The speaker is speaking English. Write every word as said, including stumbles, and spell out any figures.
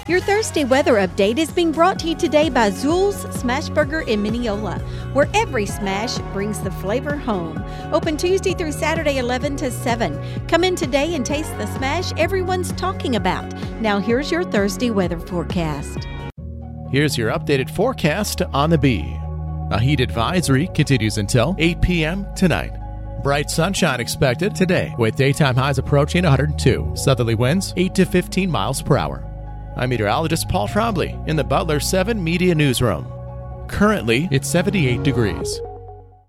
Your Thursday weather update is being brought to you today by Zool's Smash Burger in Mineola, where every smash brings the flavor home. Open Tuesday through Saturday, eleven to seven. Come in today and taste the smash everyone's talking about. Now here's your Thursday weather forecast. Here's your updated forecast on the Bee. A heat advisory continues until eight p.m. tonight. Bright sunshine expected today with daytime highs approaching one hundred two. Southerly winds eight to fifteen miles per hour. I'm meteorologist Paul Trombley in the Butler seven Media Newsroom. Currently, it's seventy-eight degrees.